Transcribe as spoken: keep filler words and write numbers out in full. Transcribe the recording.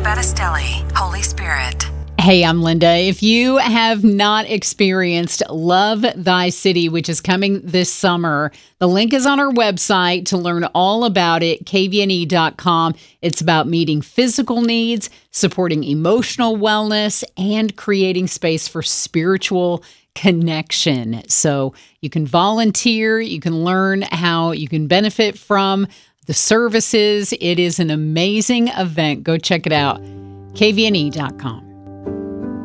Battistelli, Holy Spirit. Hey, I'm Linda. If you have not experienced Love Thy City, which is coming this summer, the link is on our website to learn all about it, k v n e dot com. It's about meeting physical needs, supporting emotional wellness, and creating space for spiritual connection. So you can volunteer, you can learn how you can benefit from the services. It is an amazing event. Go check it out, k v n e dot com.